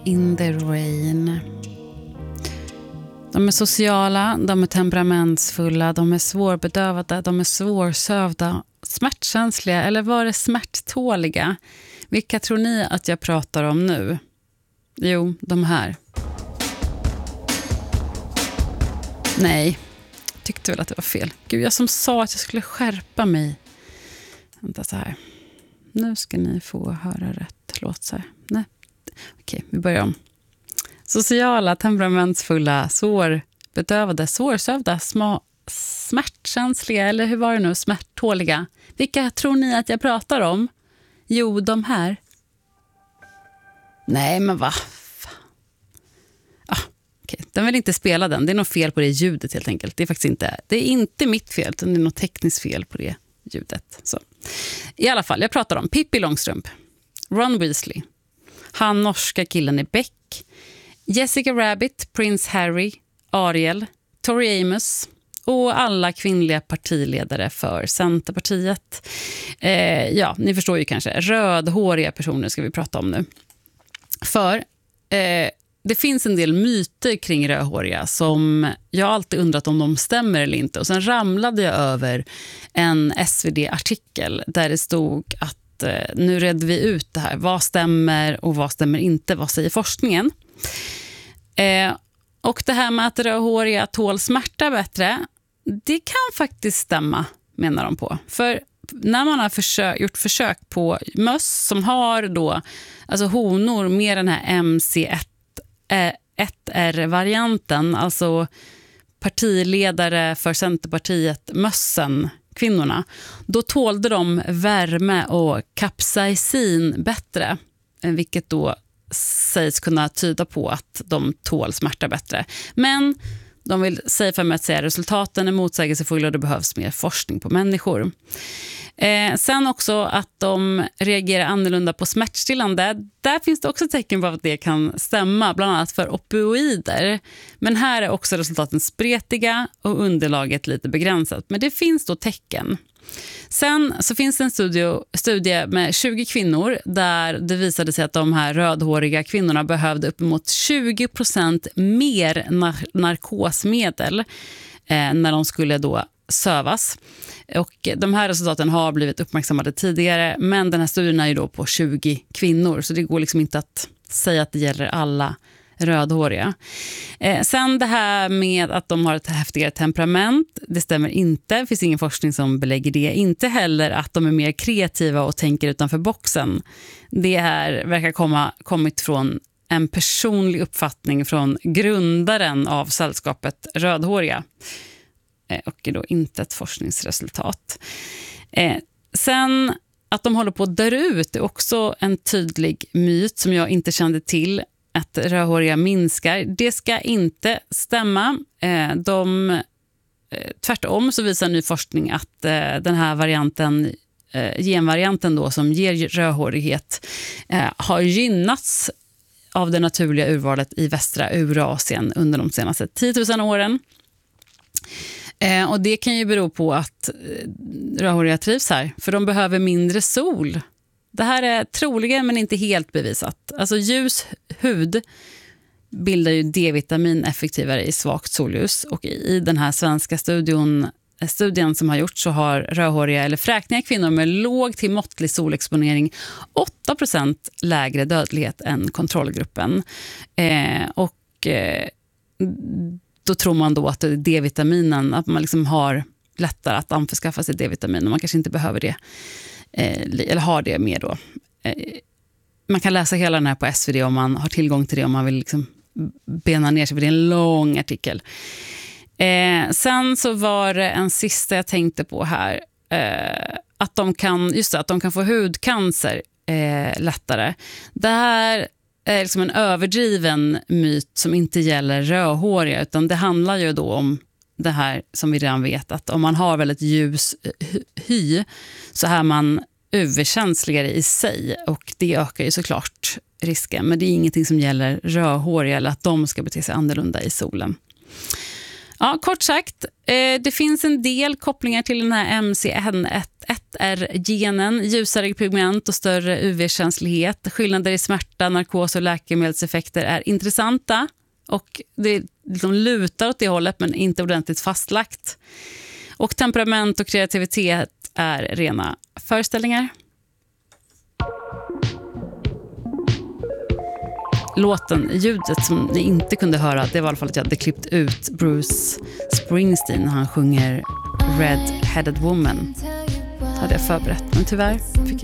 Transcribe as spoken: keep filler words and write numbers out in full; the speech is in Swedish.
In the Rain. De är sociala, de är temperamentsfulla, de är svårbedövade, de är svårsövda, smärtkänsliga eller var det smärttåliga? Vilka tror ni att jag pratar om nu? Jo, de här. Nej, tyckte väl att det var fel. Gud, jag som sa att jag skulle skärpa mig. Vänta så här. Nu ska ni få höra rätt låt så här. Nej. Okej, vi börjar om. Sociala, temperamentsfulla, svårbedövade, svårsövda, små, smärtkänsliga eller hur var det nu, smärttåliga. Vilka tror ni att jag pratar om? Jo, de här. Nej, men va? Ah, okej. Den vill inte spela den. Det är något fel på det ljudet helt enkelt. Det är faktiskt inte, det är inte mitt fel, utan det är något tekniskt fel på det ljudet. Så. I alla fall, jag pratar om Pippi Långstrump, Ron Weasley, han norska killen i Beck, Jessica Rabbit, Prince Harry, Ariel, Tori Amos och alla kvinnliga partiledare för Centerpartiet. Eh, ja, ni förstår ju kanske. Rödhåriga personer ska vi prata om nu. För eh, det finns en del myter kring rödhåriga som jag alltid undrat om de stämmer eller inte. Och sen ramlade jag över en S V D-artikel där det stod att eh, nu redde vi ut det här. Vad stämmer och vad stämmer inte? Vad säger forskningen? Eh, och det här med att rödhåriga tål smärta bättre, det kan faktiskt stämma, menar de på. För när man har försök, gjort försök på möss som har då, alltså honor med den här M C ett R-varianten, alltså partiledare för Centerpartiet, mössen, kvinnorna, då tålde de värme och kapsaicin bättre, vilket då sägs kunna tyda på att de tål smärta bättre. Men de vill säga för mig att säga att resultaten är motsägelsefulla och det behövs mer forskning på människor. Eh, sen också att de reagerar annorlunda på smärtstillande. Där finns det också tecken på att det kan stämma, bland annat för opioider. Men här är också resultaten spretiga och underlaget lite begränsat. Men det finns då tecken. Sen så finns det en studie, studie med tjugo kvinnor där det visade sig att de här rödhåriga kvinnorna behövde uppemot tjugo procent mer nar- narkosmedel eh, när de skulle då sövas. Och de här resultaten har blivit uppmärksammade tidigare, men den här studien är ju då på tjugo kvinnor, så det går liksom inte att säga att det gäller alla rödhåriga. Eh, sen det här med att de har ett häftigare temperament, det stämmer inte. Det finns ingen forskning som belägger det. Inte heller att de är mer kreativa och tänker utanför boxen. Det här verkar komma kommit från en personlig uppfattning från grundaren av sällskapet rödhåriga. Eh, och är då inte ett forskningsresultat. Eh, sen att de håller på att dö ut är också en tydlig myt som jag inte kände till. Att rödhåriga minskar. Det ska inte stämma. De, tvärtom så visar ny forskning att den här varianten, genvarianten då, som ger rödhårighet har gynnats av det naturliga urvalet i västra Eurasien under de senaste tio tusen åren. Och det kan ju bero på att rödhåriga trivs här, för de behöver mindre sol. Det här är troligen men inte helt bevisat. Alltså ljus hud bildar ju D-vitamin effektivare i svagt solljus. Och i den här svenska studien, studien som har gjorts så har rödhåriga eller fräkniga kvinnor med låg till måttlig solexponering åtta procent lägre dödlighet än kontrollgruppen. Eh, och eh, då tror man då att det är D-vitaminen, att man liksom har lättare att anförskaffa sig D-vitamin och man kanske inte behöver det. Eller har det med då. Man kan läsa hela den här på S V D om man har tillgång till det, om man vill liksom bena ner sig, för det är en lång artikel. Eh, sen så var det en sista jag tänkte på här. Eh, att de kan, just det, att de kan få hudcancer eh, lättare. Det här är liksom en överdriven myt som inte gäller rödhåriga, utan det handlar ju då om det här som vi redan vet, att om man har väldigt ljus hy så är man överkänsligare i sig, och det ökar ju såklart risken, men det är ingenting som gäller rödhåriga eller att de ska bete sig annorlunda i solen. Ja, kort sagt, eh, det finns en del kopplingar till den här M C ett Z R-genen, ljusare pigment och större U V-känslighet. Skillnader i smärta, narkos och läkemedelseffekter är intressanta och det liksom lutar åt det hållet men inte ordentligt fastlagt. Och temperament och kreativitet är rena föreställningar. Låten, ljudet som ni inte kunde höra, det var i alla fall att jag hade klippt ut Bruce Springsteen när han sjunger Red-Headed Woman. Hade jag förberett, men tyvärr fick jag